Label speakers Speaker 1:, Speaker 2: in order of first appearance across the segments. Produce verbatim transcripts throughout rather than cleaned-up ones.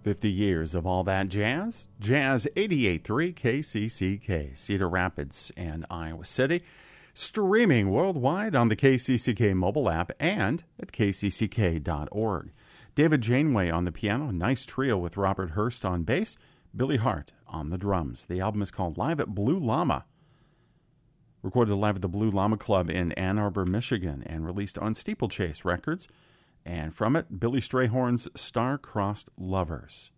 Speaker 1: fifty years of all that jazz. Jazz eighty-eight point three K C C K, Cedar Rapids and Iowa City. Streaming worldwide on the K C C K mobile app and at k c c k dot org. David Janeway on the piano, nice trio with Robert Hurst on bass, Billy Hart on the drums. The album is called Live at Blue Llama. Recorded live at the Blue Llama Club in Ann Arbor, Michigan, and released on Steeplechase Records. And from it, Billy Strayhorn's Star-Crossed Lovers.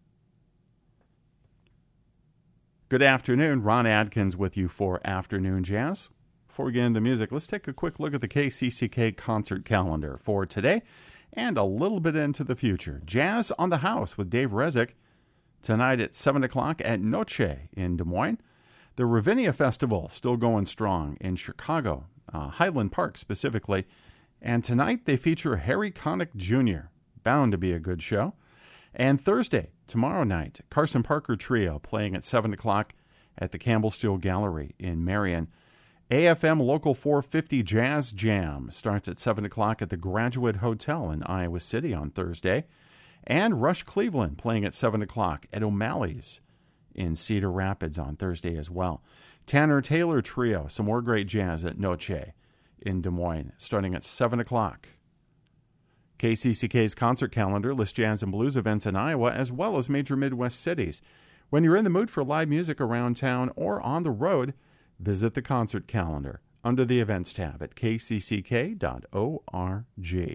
Speaker 1: Good afternoon. Ron Adkins with you for Afternoon Jazz. Before we get into the music, let's take a quick look at the K C C K concert calendar for today and a little bit into the future. Jazz on the House with Dave Rezek tonight at seven o'clock at Noche in Des Moines. The Ravinia Festival still going strong in Chicago, uh, Highland Park specifically. And tonight they feature Harry Connick Junior Bound to be a good show. And Thursday, tomorrow night, Carson Parker Trio playing at seven o'clock at the Campbell Steel Gallery in Marion. A F M Local four fifty Jazz Jam starts at seven o'clock at the Graduate Hotel in Iowa City on Thursday. And Rush Cleveland playing at seven o'clock at O'Malley's in Cedar Rapids on Thursday as well. Tanner Taylor Trio, some more great jazz at Noche in Des Moines, starting at seven o'clock. K C C K's concert calendar lists jazz and blues events in Iowa as well as major Midwest cities. When you're in the mood for live music around town or on the road, visit the concert calendar under the events tab at k c c k dot org.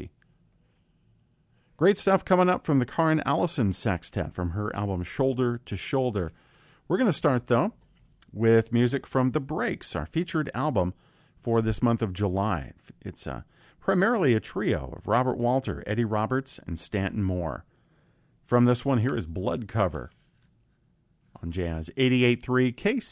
Speaker 1: Great stuff coming up from the Karin Allison Sextet from her album Shoulder to Shoulder. We're going to start, though, with music from The Breaks, our featured album for this month of July. It's uh, primarily a trio of Robert Walter, Eddie Roberts, and Stanton Moore. From this one, here is Blood Cover on Jazz eighty-eight point three K C.